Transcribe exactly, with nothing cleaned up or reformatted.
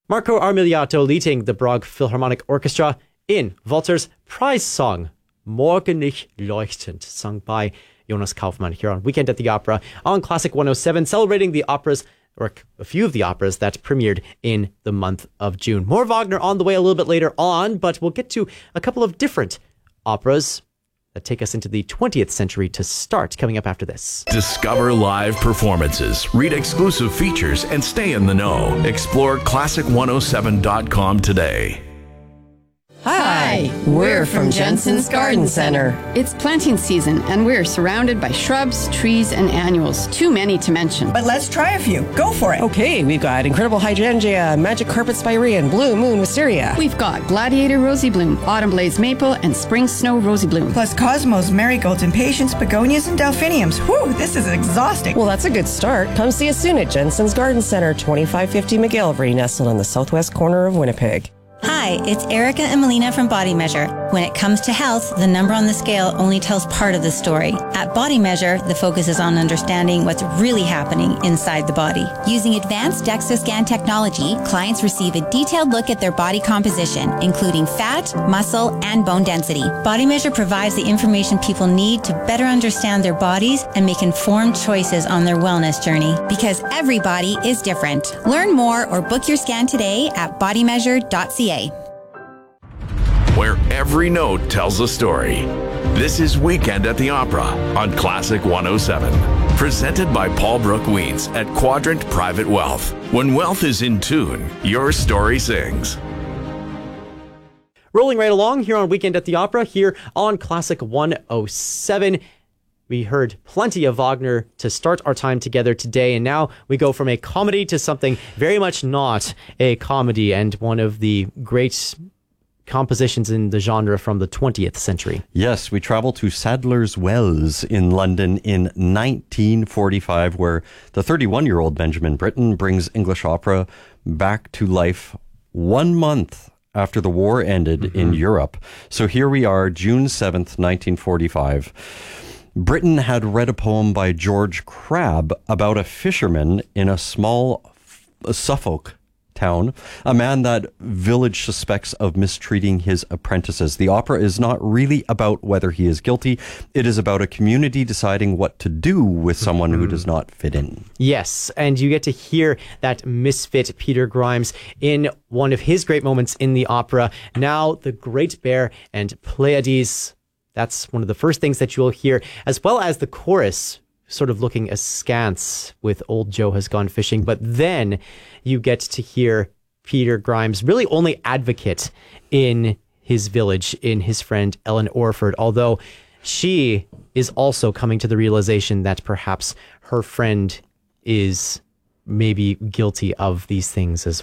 Marco Armiliato leading the Prague Philharmonic Orchestra in Walter's prize song, Morgen nicht leuchtend, sung by Jonas Kaufmann here on Weekend at the Opera on Classic one oh seven, celebrating the operas, or a few of the operas that premiered in the month of June. More Wagner on the way a little bit later on, but we'll get to a couple of different operas that take us into the twentieth century to start, coming up after this. Discover live performances, read exclusive features, and stay in the know. Explore classic one oh seven dot com today. Hi, we're from Jensen's Garden Center. It's planting season, and we're surrounded by shrubs, trees, and annuals, too many to mention. But let's try a few. Go for it. Okay, we've got Incredible Hydrangea, Magic Carpet Spirean, Blue Moon Wisteria. We've got Gladiator Rosy Bloom, Autumn Blaze Maple, and Spring Snow Rosy Bloom. Plus Cosmos, Marigolds, Impatiens, Begonias, and Delphiniums. Whew, this is exhausting. Well, that's a good start. Come see us soon at Jensen's Garden Center, twenty-five fifty McGillivray, nestled in the southwest corner of Winnipeg. Hi, it's Erica and Melina from Body Measure. When it comes to health, the number on the scale only tells part of the story. At Body Measure, the focus is on understanding what's really happening inside the body. Using advanced DEXA scan technology, clients receive a detailed look at their body composition, including fat, muscle, and bone density. Body Measure provides the information people need to better understand their bodies and make informed choices on their wellness journey. Because every body is different. Learn more or book your scan today at body measure dot c a. Where every note tells a story. This is Weekend at the Opera on Classic one oh seven. Presented by Paul Brooke Weeds at Quadrant Private Wealth. When wealth is in tune, your story sings. Rolling right along here on Weekend at the Opera, here on Classic one oh seven. We heard plenty of Wagner to start our time together today, and now we go from a comedy to something very much not a comedy, and one of the great compositions in the genre from the twentieth century. Yes, we travel to Sadler's Wells in London in nineteen forty-five, where the thirty-one-year-old Benjamin Britten brings English opera back to life one month after the war ended mm-hmm. in Europe. So here we are, June seventh, nineteen forty-five. Britten had read a poem by George Crabbe about a fisherman in a small uh, Suffolk town, a man that village suspects of mistreating his apprentices. The opera is not really about whether he is guilty. It is about a community deciding what to do with someone who does not fit in. Yes, and you get to hear that misfit Peter Grimes in one of his great moments in the opera. Now the Great Bear and Pleiades. That's one of the first things that you'll hear, as well as the chorus sort of looking askance with Old Joe Has Gone Fishing. But then you get to hear Peter Grimes really only advocate in his village, in his friend Ellen Orford, although she is also coming to the realization that perhaps her friend is maybe guilty of these things as